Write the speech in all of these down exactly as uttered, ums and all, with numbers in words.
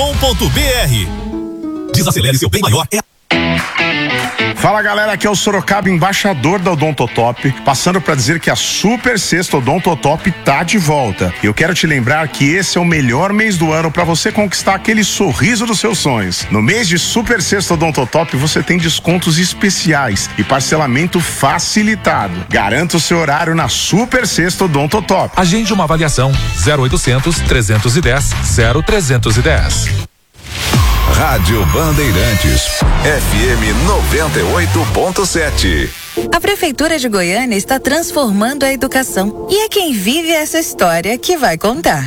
ponto b r. Desacelere seu bem maior. É... Fala galera, aqui é o Sorocaba, embaixador da Odontotop, passando para dizer que a Super Sexta Odontotop tá de volta. Eu quero te lembrar que esse é o melhor mês do ano para você conquistar aquele sorriso dos seus sonhos. No mês de Super Sexta Odontotop você tem descontos especiais e parcelamento facilitado. Garanta o seu horário na Super Sexta Odontotop. Agende uma avaliação zero oitocentos, trezentos e dez, zero trezentos e dez. Rádio Bandeirantes, F M noventa e oito ponto sete. A Prefeitura de Goiânia está transformando a educação e é quem vive essa história que vai contar.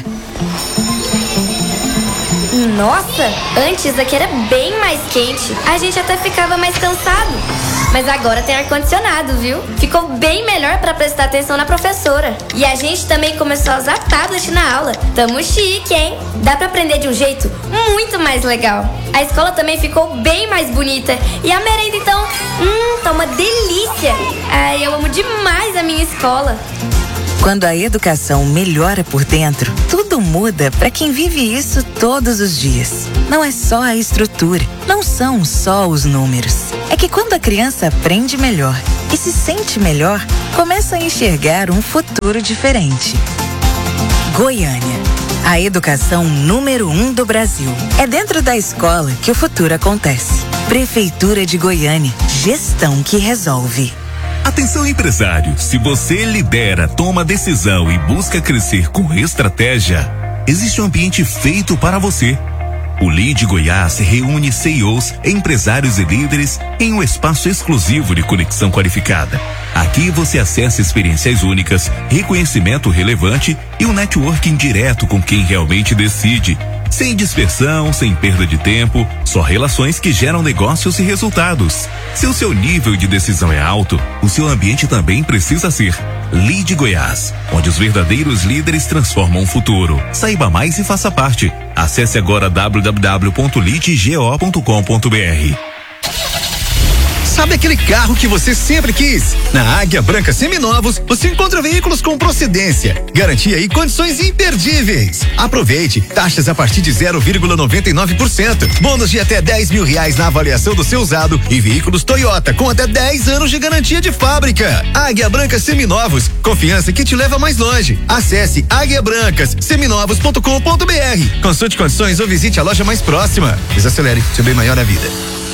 Nossa, antes aqui era bem mais quente, a gente até ficava mais cansado. Mas agora tem ar-condicionado, viu? Ficou bem melhor para prestar atenção na professora. E a gente também começou a usar tablet na aula. Tamo chique, hein? Dá pra aprender de um jeito muito mais legal. A escola também ficou bem mais bonita. E a merenda, então, hum, tá uma delícia. Ai, eu amo demais a minha escola. Quando a educação melhora por dentro, tudo muda para quem vive isso todos os dias. Não é só a estrutura, não são só os números. É que quando a criança aprende melhor e se sente melhor, começa a enxergar um futuro diferente. Goiânia, a educação número um do Brasil. É dentro da escola que o futuro acontece. Prefeitura de Goiânia, gestão que resolve. Atenção empresário, se você lidera, toma decisão e busca crescer com estratégia, existe um ambiente feito para você. O Lead Goiás reúne C E Os, empresários e líderes em um espaço exclusivo de conexão qualificada. Aqui você acessa experiências únicas, reconhecimento relevante e um networking direto com quem realmente decide. Sem dispersão, sem perda de tempo, só relações que geram negócios e resultados. Se o seu nível de decisão é alto, o seu ambiente também precisa ser. Lead Goiás, onde os verdadeiros líderes transformam o futuro. Saiba mais e faça parte. Acesse agora w w w ponto lead go ponto com ponto b r. Sabe aquele carro que você sempre quis? Na Águia Branca Seminovos, você encontra veículos com procedência, garantia e condições imperdíveis. Aproveite, taxas a partir de zero vírgula noventa e nove por cento, bônus de até dez mil reais na avaliação do seu usado e veículos Toyota com até dez anos de garantia de fábrica. Águia Branca Seminovos, confiança que te leva mais longe. Acesse águia brancas seminovos ponto com ponto b r. Consulte condições ou visite a loja mais próxima. Desacelere, seu bem maior na vida.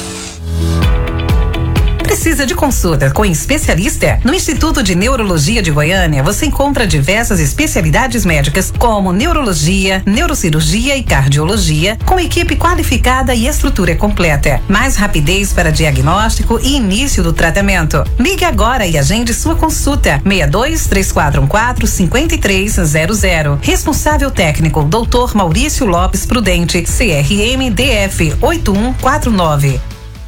Precisa de consulta com especialista? No Instituto de Neurologia de Goiânia, você encontra diversas especialidades médicas, como neurologia, neurocirurgia e cardiologia, com equipe qualificada e estrutura completa. Mais rapidez para diagnóstico e início do tratamento. Ligue agora e agende sua consulta. seis dois, três quatro um quatro, cinco três zero zero. Responsável técnico, doutor Maurício Lopes Prudente, C R M D F oito um quatro nove.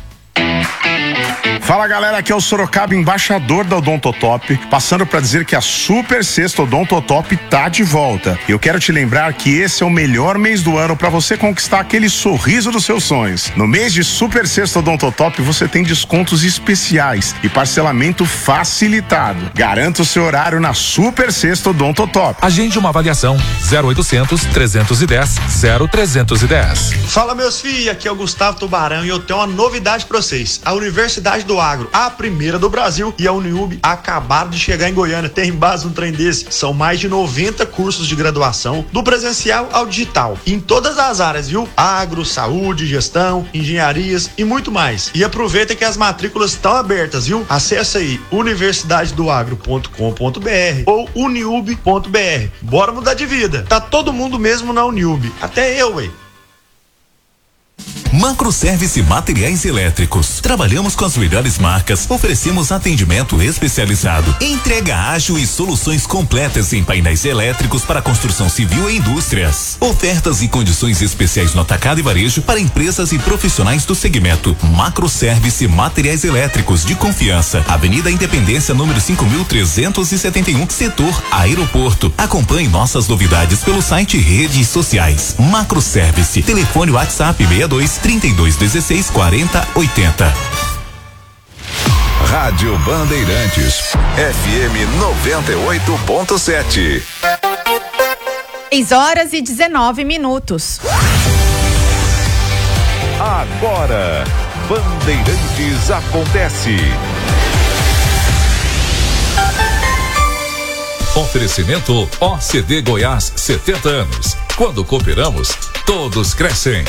Fala galera, aqui é o Sorocaba, embaixador da Odontotop, passando para dizer que a Super Sexta Odontotop tá de volta. Eu quero te lembrar que esse é o melhor mês do ano para você conquistar aquele sorriso dos seus sonhos. No mês de Super Sexta Odontotop você tem descontos especiais e parcelamento facilitado. Garanta o seu horário na Super Sexta Odontotop. Agende uma avaliação zero oitocentos, trezentos e dez, zero trezentos e dez. Fala meus filhos, aqui é o Gustavo Tubarão e eu tenho uma novidade para vocês. A Universidade do Agro, a primeira do Brasil, e a Uniub acabaram de chegar em Goiânia. Tem base um trem desse? São mais de noventa cursos de graduação, do presencial ao digital, em todas as áreas, viu? Agro, saúde, gestão, engenharias e muito mais. E aproveita que as matrículas estão abertas, viu? Acesse aí universidade do agro ponto com ponto b r ou uniub ponto b r. Bora mudar de vida. Tá todo mundo mesmo na Uniub, até eu, ué. Macroservice Materiais Elétricos. Trabalhamos com as melhores marcas, oferecemos atendimento especializado, entrega ágil e soluções completas em painéis elétricos para construção civil e indústrias. Ofertas e condições especiais no atacado e varejo para empresas e profissionais do segmento. Macroservice Materiais Elétricos de confiança. Avenida Independência, número cinco mil trezentos e setenta e um, setor Aeroporto. Acompanhe nossas novidades pelo site e redes sociais. Macroservice. Telefone WhatsApp seis dois, trinta e dois, dezesseis, quarenta, oitenta. Rádio Bandeirantes, F M noventa e oito ponto sete. seis horas e dezenove minutos. agora, Bandeirantes Acontece. Oferecimento O C D Goiás, setenta anos. Quando cooperamos, todos crescem.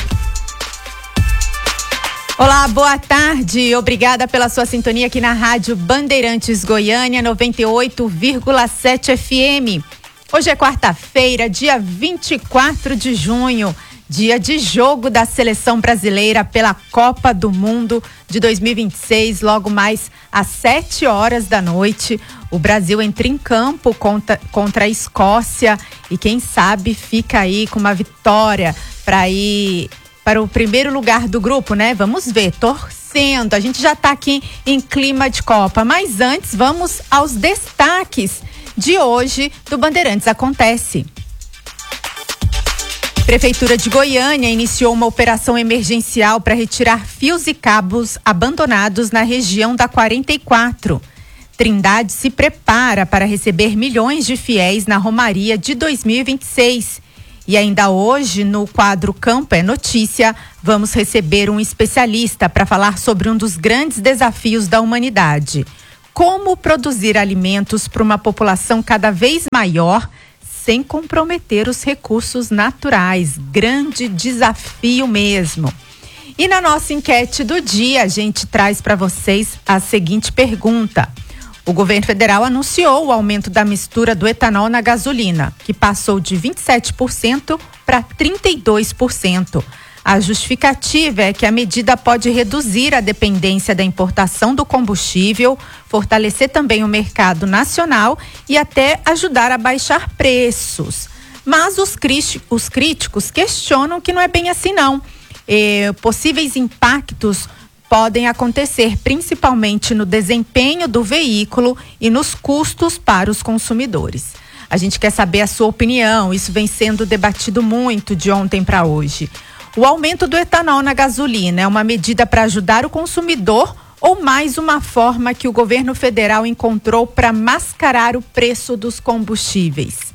Olá, boa tarde. Obrigada pela sua sintonia aqui na Rádio Bandeirantes Goiânia, noventa e oito vírgula sete F M. Hoje é quarta-feira, dia vinte e quatro de junho, dia de jogo da Seleção Brasileira pela Copa do Mundo de dois mil e vinte e seis. Logo mais às sete horas da noite, o Brasil entra em campo contra, contra a Escócia e quem sabe fica aí com uma vitória para ir para o primeiro lugar do grupo, né? Vamos ver, torcendo. A gente já está aqui em clima de Copa, mas antes vamos aos destaques de hoje do Bandeirantes Acontece. Prefeitura de Goiânia iniciou uma operação emergencial para retirar fios e cabos abandonados na região da quarenta e quatro. Trindade se prepara para receber milhões de fiéis na Romaria de dois mil e vinte e seis. E ainda hoje, no quadro Campo é Notícia, vamos receber um especialista para falar sobre um dos grandes desafios da humanidade: como produzir alimentos para uma população cada vez maior sem comprometer os recursos naturais. Grande desafio mesmo. E na nossa enquete do dia, a gente traz para vocês a seguinte pergunta: o governo federal anunciou o aumento da mistura do etanol na gasolina, que passou de vinte e sete por cento para trinta e dois por cento. A justificativa é que a medida pode reduzir a dependência da importação do combustível, fortalecer também o mercado nacional e até ajudar a baixar preços. Mas os, os críticos questionam que não é bem assim não. E possíveis impactos podem acontecer principalmente no desempenho do veículo e nos custos para os consumidores. A gente quer saber a sua opinião, isso vem sendo debatido muito de ontem para hoje. O aumento do etanol na gasolina é uma medida para ajudar o consumidor ou mais uma forma que o governo federal encontrou para mascarar o preço dos combustíveis?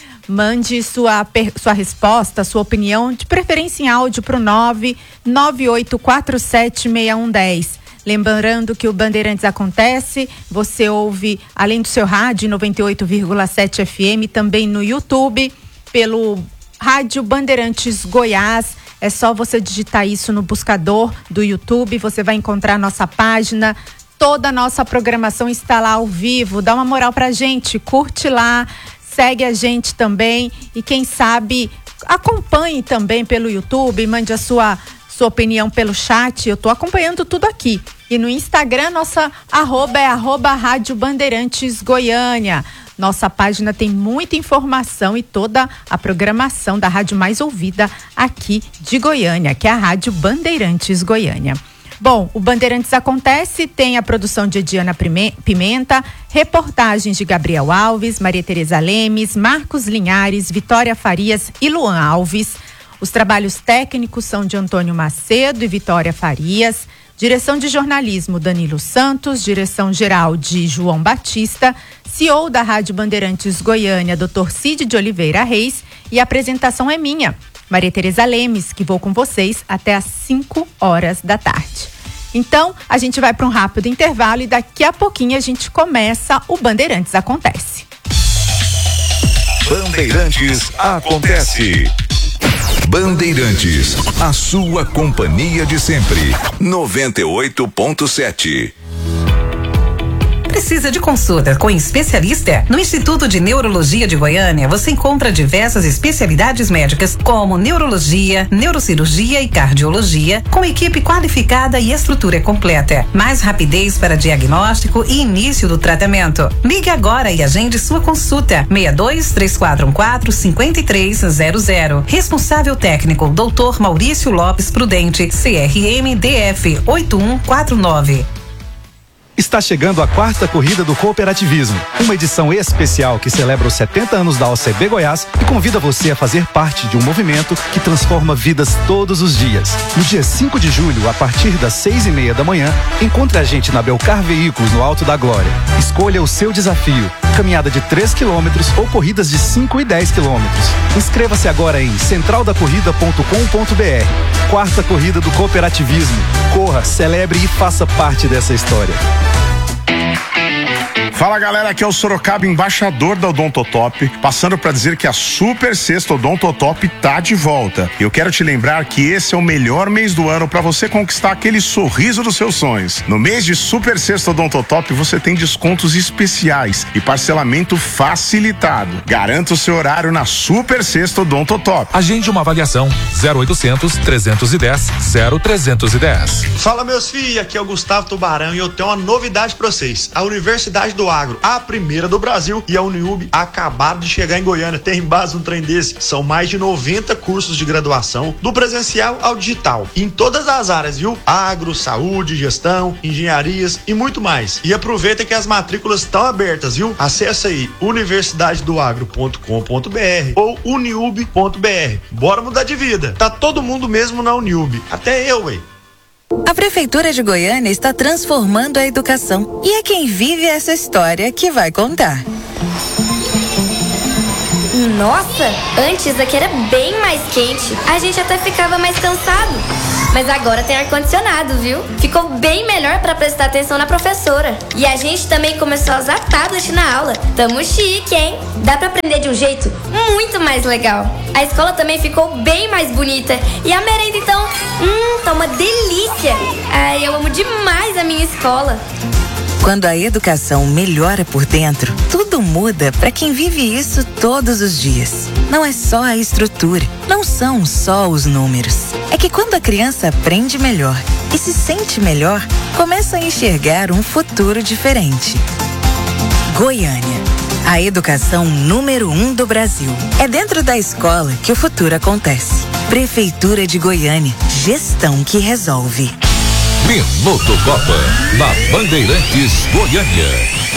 Mande sua, sua resposta, sua opinião, de preferência em áudio para o nove nove oito quatro sete seis um um zero. Lembrando que o Bandeirantes Acontece, você ouve, além do seu rádio, noventa e oito vírgula sete F M, também no YouTube, pelo Rádio Bandeirantes Goiás. É só você digitar isso no buscador do YouTube, você vai encontrar a nossa página. Toda a nossa programação está lá ao vivo. Dá uma moral pra gente, curte lá. Segue a gente também e quem sabe acompanhe também pelo YouTube, mande a sua, sua opinião pelo chat. Eu tô acompanhando tudo aqui. E no Instagram, nossa arroba é arroba Rádio Bandeirantes Goiânia. Nossa página tem muita informação e toda a programação da rádio mais ouvida aqui de Goiânia, que é a Rádio Bandeirantes Goiânia. Bom, o Bandeirantes Acontece tem a produção de Ediana Pimenta, reportagens de Gabriel Alves, Maria Tereza Lemes, Marcos Linhares, Vitória Farias e Luan Alves. Os trabalhos técnicos são de Antônio Macedo e Vitória Farias. Direção de jornalismo Danilo Santos, direção geral de João Batista, C E O da Rádio Bandeirantes Goiânia, doutor Cid de Oliveira Reis, e a apresentação é minha, Maria Tereza Lemes, que vou com vocês até às cinco horas da tarde. Então, a gente vai para um rápido intervalo e daqui a pouquinho a gente começa o Bandeirantes Acontece. Bandeirantes Acontece. Bandeirantes, a sua companhia de sempre. noventa e oito ponto sete. Precisa de consulta com especialista? No Instituto de Neurologia de Goiânia, você encontra diversas especialidades médicas como neurologia, neurocirurgia e cardiologia, com equipe qualificada e estrutura completa. Mais rapidez para diagnóstico e início do tratamento. Ligue agora e agende sua consulta. seis dois três quatro um quatro cinco três zero zero. Responsável técnico, doutor Maurício Lopes Prudente, C R M D F oito um quatro nove. Está chegando a quarta corrida do cooperativismo, uma edição especial que celebra os setenta anos da O C B Goiás e convida você a fazer parte de um movimento que transforma vidas todos os dias. No dia cinco de julho, a partir das seis e meia da manhã, encontre a gente na Belcar Veículos, no Alto da Glória. Escolha o seu desafio. caminhada de três quilômetros ou corridas de cinco e dez quilômetros. Inscreva-se agora em central da corrida ponto com ponto br. Quarta corrida do cooperativismo. Corra, celebre e faça parte dessa história. Fala galera, aqui é o Sorocaba, embaixador da Odontotop, passando para dizer que a Super Sexta Odontotop tá de volta. Eu quero te lembrar que esse é o melhor mês do ano para você conquistar aquele sorriso dos seus sonhos. No mês de Super Sexta Odontotop você tem descontos especiais e parcelamento facilitado. Garanta o seu horário na Super Sexta Odontotop. Agende uma avaliação zero oitocentos, trezentos e dez, zero trezentos e dez. Fala meus filhos, aqui é o Gustavo Tubarão e eu tenho uma novidade para vocês. A Universidade do Agro, a primeira do Brasil, e a Uniub acabaram de chegar em Goiânia. Tem base um trem desse. São mais de noventa cursos de graduação, do presencial ao digital, em todas as áreas, viu? Agro, saúde, gestão, engenharias e muito mais. E aproveita que as matrículas estão abertas, viu? Acesse aí universidade do agro ponto com ponto br ou uniub ponto br. Bora mudar de vida. Tá todo mundo mesmo na Uniub. Até eu, ué. A Prefeitura de Goiânia está transformando a educação e é quem vive essa história que vai contar. Nossa, antes aqui era bem mais quente. A gente até ficava mais cansado. Mas agora tem ar-condicionado, viu? Ficou bem melhor para prestar atenção na professora. E a gente também começou a usar tablet na aula. Tamo chique, hein? Dá pra aprender de um jeito muito mais legal. A escola também ficou bem mais bonita. E a merenda, então, hum, tá uma delícia. Ai, eu amo demais a minha escola. Quando a educação melhora por dentro, tudo muda para quem vive isso todos os dias. Não é só a estrutura, não são só os números. É que quando a criança aprende melhor e se sente melhor, começa a enxergar um futuro diferente. Goiânia, a educação número um do Brasil. É dentro da escola que o futuro acontece. Prefeitura de Goiânia, gestão que resolve. Minuto Copa, na Bandeirantes Goiânia.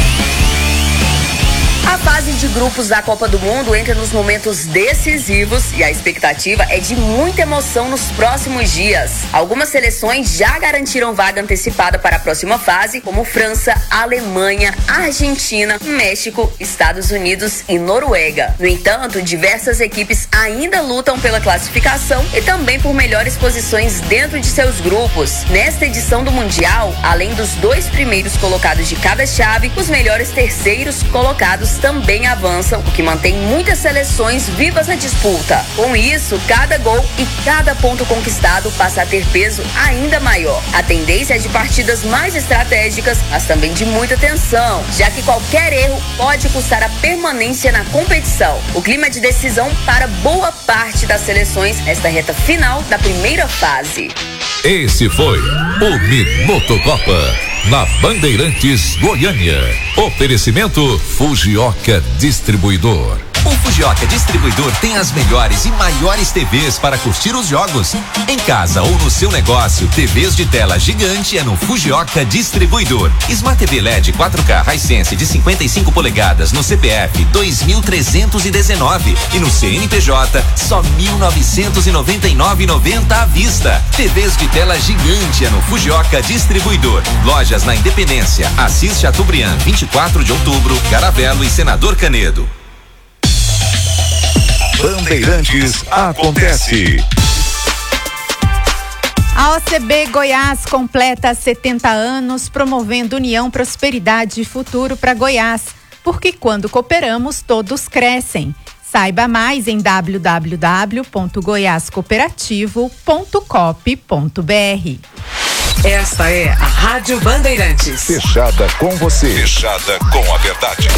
A fase de grupos da Copa do Mundo entra nos momentos decisivos e a expectativa é de muita emoção nos próximos dias. Algumas seleções já garantiram vaga antecipada para a próxima fase, como França, Alemanha, Argentina, México, Estados Unidos e Noruega. No entanto, diversas equipes ainda lutam pela classificação e também por melhores posições dentro de seus grupos. Nesta edição do Mundial, além dos dois primeiros colocados de cada chave, os melhores terceiros colocados também avançam, o que mantém muitas seleções vivas na disputa. Com isso, cada gol e cada ponto conquistado passa a ter peso ainda maior. A tendência é de partidas mais estratégicas, mas também de muita tensão, já que qualquer erro pode custar a permanência na competição. O clima de decisão para boa parte das seleções nesta reta final da primeira fase. Esse foi o Minuto Copa, na Bandeirantes Goiânia. Oferecimento Fujioka Distribuidor. O Fujioka Distribuidor tem as melhores e maiores T Vs para curtir os jogos. Em casa ou no seu negócio, T Vs de tela gigante é no Fujioka Distribuidor. Smart T V L E D quatro K Hisense de cinquenta e cinco polegadas no C P F dois mil trezentos e dezenove e no C N P J só mil novecentos e noventa e nove reais e noventa centavos à vista. T Vs de tela gigante é no Fujioka Distribuidor. Lojas na Independência, Assis Chateaubriand, vinte e quatro de outubro, Caravelo e Senador Canedo. Bandeirantes acontece. A O C B Goiás completa setenta anos, promovendo união, prosperidade e futuro para Goiás. Porque quando cooperamos, todos crescem. Saiba mais em w w w ponto goiás cooperativo ponto cop ponto b r. Esta é a Rádio Bandeirantes. Fechada com você. Fechada com a verdade.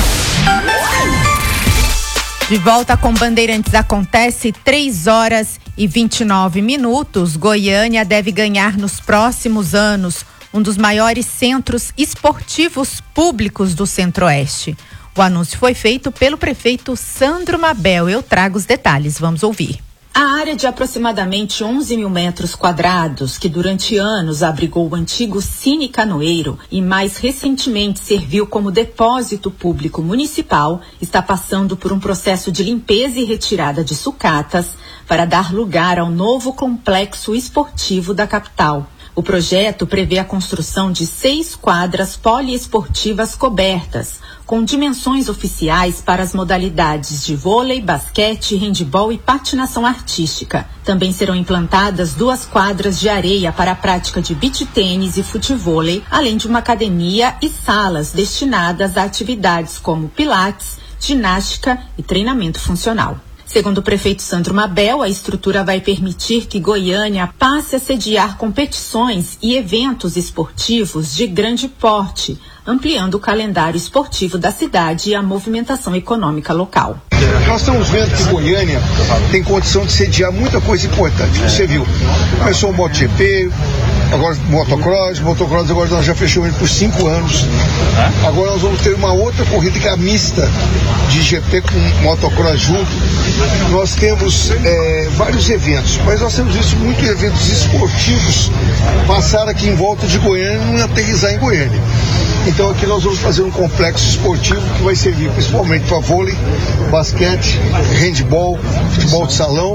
De volta com Bandeirantes acontece, três horas e vinte e nove minutos. Goiânia deve ganhar nos próximos anos um dos maiores centros esportivos públicos do Centro-Oeste. O anúncio foi feito pelo prefeito Sandro Mabel. Eu trago os detalhes, vamos ouvir. A área de aproximadamente onze mil metros quadrados, que durante anos abrigou o antigo Cine Canoeiro e mais recentemente serviu como depósito público municipal, está passando por um processo de limpeza e retirada de sucatas para dar lugar ao novo complexo esportivo da capital. O projeto prevê a construção de seis quadras poliesportivas cobertas, com dimensões oficiais para as modalidades de vôlei, basquete, handebol e patinação artística. Também serão implantadas duas quadras de areia para a prática de beach tênis e futevôlei, além de uma academia e salas destinadas a atividades como pilates, ginástica e treinamento funcional. Segundo o prefeito Sandro Mabel, a estrutura vai permitir que Goiânia passe a sediar competições e eventos esportivos de grande porte, ampliando o calendário esportivo da cidade e a movimentação econômica local. Nós estamos vendo que Goiânia tem condição de sediar muita coisa importante. Você viu, começou o MotoGP, agora motocross, motocross agora nós já fechamos ele por cinco anos. Agora nós vamos ter uma outra corrida que é a mista de G P com motocross junto. Nós temos é, vários eventos, mas nós temos visto muitos eventos esportivos passar aqui em volta de Goiânia e não aterrissar em Goiânia. Então aqui nós vamos fazer um complexo esportivo que vai servir principalmente para vôlei, basquete, handebol, futebol de salão.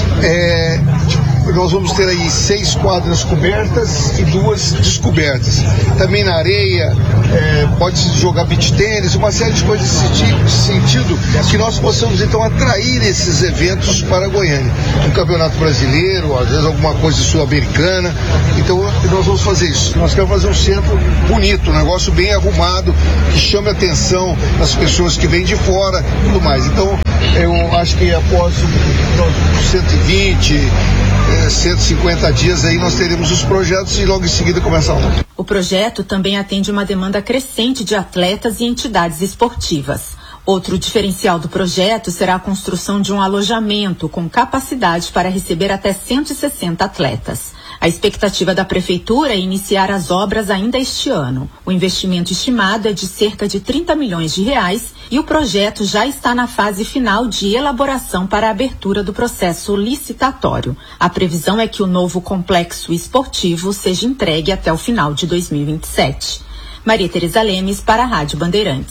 É, nós vamos ter aí seis quadras cobertas e duas descobertas. Também na areia, é, pode-se jogar beach tênis, uma série de coisas nesse sentido, que nós possamos então atrair esses eventos para Goiânia. Um campeonato brasileiro, às vezes alguma coisa sul-americana. Então nós vamos fazer isso. Nós queremos fazer um centro bonito, um negócio bem arrumado, que chame a atenção das pessoas que vêm de fora e tudo mais. Então eu acho que após cento e vinte, cento e cinquenta dias aí nós teremos os projetos e logo em seguida começa a outra. O projeto também atende uma demanda crescente de atletas e entidades esportivas. Outro diferencial do projeto será a construção de um alojamento com capacidade para receber até cento e sessenta atletas. A expectativa da Prefeitura é iniciar as obras ainda este ano. O investimento estimado é de cerca de trinta milhões de reais e o projeto já está na fase final de elaboração para a abertura do processo licitatório. A previsão é que o novo complexo esportivo seja entregue até o final de dois mil e vinte e sete. Maria Tereza Lemes para a Rádio Bandeirantes.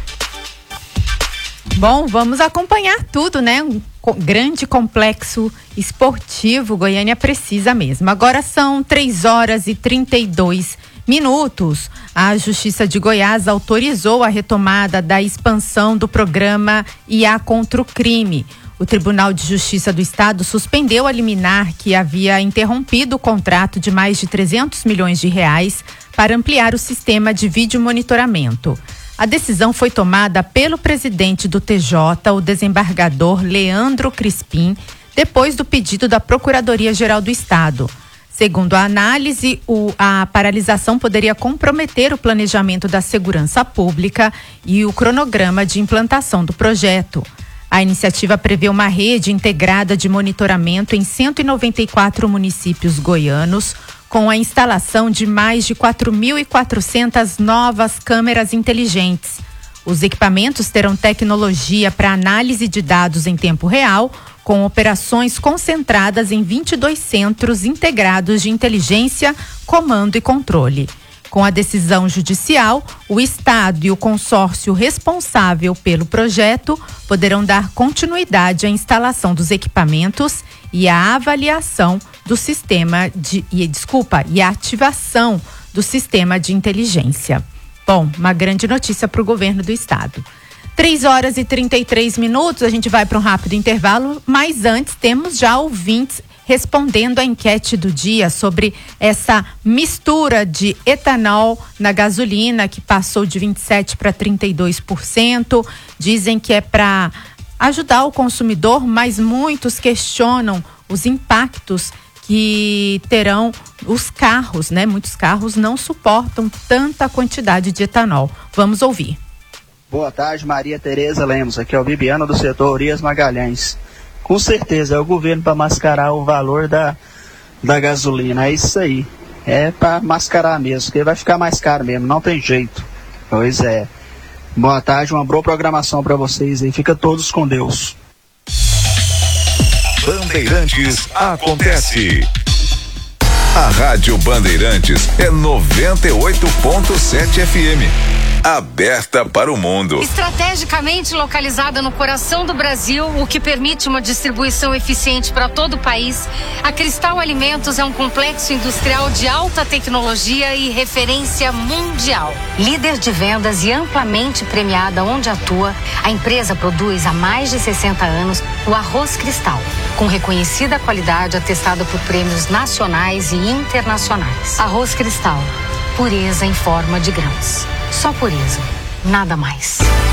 Bom, vamos acompanhar tudo, né? Um grande complexo esportivo, Goiânia precisa mesmo. Agora são três horas e trinta e dois minutos. A Justiça de Goiás autorizou a retomada da expansão do programa I A contra o crime. O Tribunal de Justiça do Estado suspendeu a liminar que havia interrompido o contrato de mais de trezentos milhões de reais para ampliar o sistema de vídeo monitoramento. A decisão foi tomada pelo presidente do T J, o desembargador Leandro Crispim, depois do pedido da Procuradoria-Geral do Estado. Segundo a análise, o, a paralisação poderia comprometer o planejamento da segurança pública e o cronograma de implantação do projeto. A iniciativa prevê uma rede integrada de monitoramento em cento e noventa e quatro municípios goianos, com a instalação de mais de quatro mil e quatrocentas novas câmeras inteligentes. Os equipamentos terão tecnologia para análise de dados em tempo real, com operações concentradas em vinte e dois centros integrados de inteligência, comando e controle. Com a decisão judicial, o Estado e o consórcio responsável pelo projeto poderão dar continuidade à instalação dos equipamentos e à avaliação do sistema de, e, desculpa, e a ativação do sistema de inteligência. Bom, uma grande notícia para o governo do estado. três horas e trinta e três minutos, a gente vai para um rápido intervalo, mas antes temos já ouvintes respondendo à enquete do dia sobre essa mistura de etanol na gasolina que passou de vinte e sete por cento para trinta e dois por cento. Dizem que é para ajudar o consumidor, mas muitos questionam os impactos que terão os carros, né? Muitos carros não suportam tanta quantidade de etanol. Vamos ouvir. Boa tarde, Maria Tereza Lemos. Aqui é o Bibiano do setor Urias Magalhães. Com certeza é o governo para mascarar o valor da, da gasolina. É isso aí. É para mascarar mesmo, porque vai ficar mais caro mesmo, não tem jeito. Pois é. Boa tarde, uma boa programação para vocês aí. Fica todos com Deus. Bandeirantes acontece. A Rádio Bandeirantes é noventa e oito ponto sete F M. aberta para o mundo. Estrategicamente localizada no coração do Brasil, o que permite uma distribuição eficiente para todo o país, a Cristal Alimentos é um complexo industrial de alta tecnologia e referência mundial. Líder de vendas e amplamente premiada onde atua, a empresa produz há mais de sessenta anos o arroz Cristal, com reconhecida qualidade atestada por prêmios nacionais e internacionais. Arroz Cristal, pureza em forma de grãos. Só pureza, nada mais.